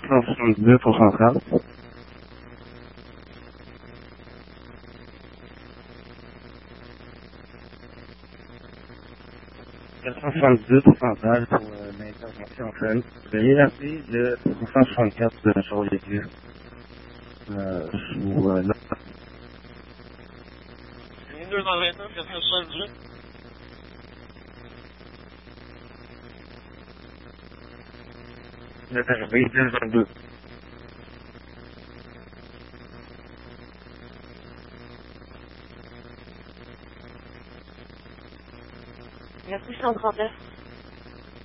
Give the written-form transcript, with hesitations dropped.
462 pour centrale. 462 pour centrale pour l'intervention seule. Veuillez appeler le 364 de Chaudière. Sous là. 229, 478. Vous êtes arrivé 222. Merci 139.